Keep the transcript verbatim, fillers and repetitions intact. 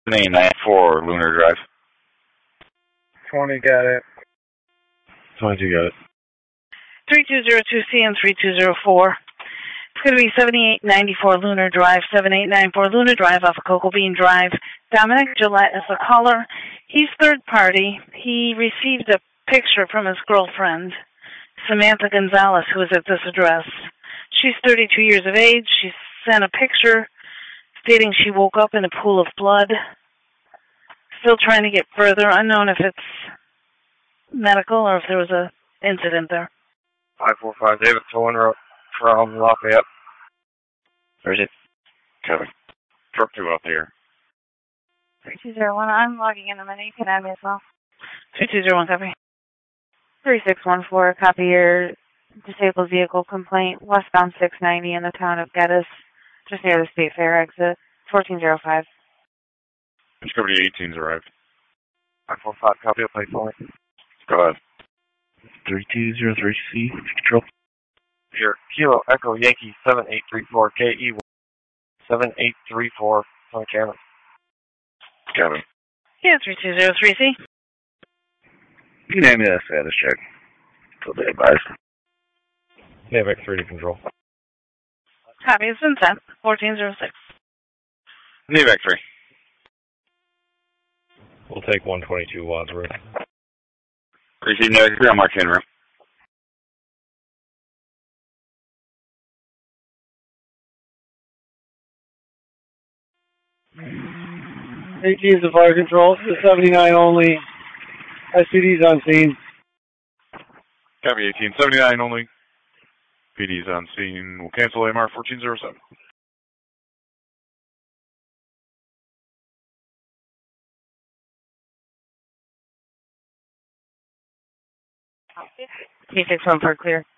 seven eight nine four Lunar Drive. twenty got it. twenty-two got it. three two zero two C and three two zero four. It's going to be seventy-eight ninety-four Lunar Drive, seventy-eight ninety-four Lunar Drive off of Cocoa Bean Drive. Dominic Gillette is the caller. He's third party. He received a picture from his girlfriend, Samantha Gonzalez, who is at this address. She's thirty-two years of age. She sent a picture stating she woke up in a pool of blood. Still trying to get further. Unknown if it's medical or if there was a incident there. five four five David Tolan from Lafayette. Where is it? Kevin. Truck two out there. three two zero one, I'm logging in a minute. You can add me as well. two two zero one, copy. three six one four, copy your disabled vehicle complaint, westbound six ninety in the town of Geddes, just near the State Fair exit, fourteen oh five. Discovery eighteen's arrived. five four five, copy of plate for me. Go ahead. three two zero three C, control. Here, Kilo Echo Yankee seven eight three four K E seven eight three four on camera. Kevin. Yeah, three two zero three C. You can name me that status check. Until they advise. Navec three to control. Copy, it's been sent. fourteen oh six. Navec three. We'll take one twenty-two Wadsworth. Receive Navec three on Mark in room. eighteen is the fire control. The seventy-nine only. S P D's on scene. Copy eighteen. seventy-nine only. P D's on scene. We'll cancel A M R fourteen oh seven. T six one for clear.